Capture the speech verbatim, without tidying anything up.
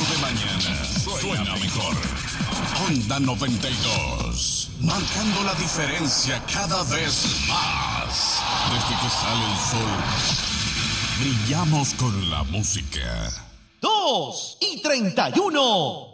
de mañana suena mejor. Onda noventa y dos, marcando la diferencia cada vez más. Desde que sale el sol, brillamos con la música. Dos y treinta y uno.